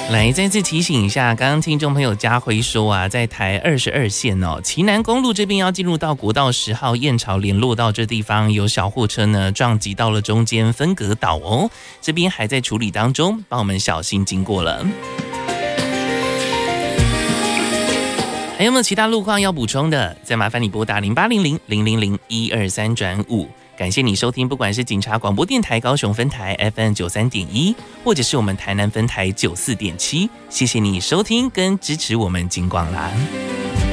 来，再次提醒一下，刚刚听众朋友家辉说啊，在台22线旗南公路这边要进入到国道10号燕巢联络道这地方，有小货车呢撞击到了中间分隔岛哦，这边还在处理当中，帮我们小心经过了。还有没有其他路况要补充的？再麻烦你拨打0800-000-123-5。感谢你收听，不管是警察广播电台高雄分台 FM 93.1，或者是我们台南分台94.7，谢谢你收听跟支持我们金广啦。